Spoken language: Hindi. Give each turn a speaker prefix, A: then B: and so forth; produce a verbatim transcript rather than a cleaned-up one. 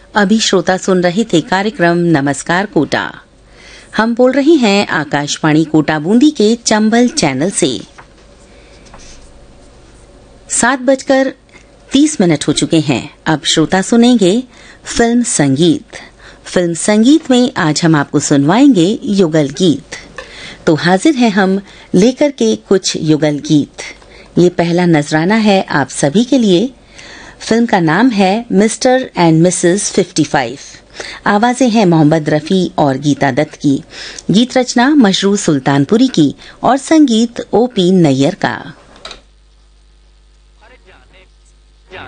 A: अभी श्रोता सुन रहे थे कार्यक्रम नमस्कार कोटा। हम बोल रहे हैं आकाशवाणी कोटा बूंदी के चंबल चैनल से। सात बजकर तीस मिनट हो चुके हैं। अब श्रोता सुनेंगे फिल्म संगीत। फिल्म संगीत में आज हम आपको सुनवाएंगे युगल गीत। तो हाजिर हैं हम लेकर के कुछ युगल गीत। ये पहला नजराना है आप सभी के लिए। फिल्म का नाम है mister and Mrs fifty five. आवाजें हैं मोहम्मद रफी और गीता दत्त की। गीत रचना मशरू सुल्तानपुरी की और संगीत ओ पी नैयर का।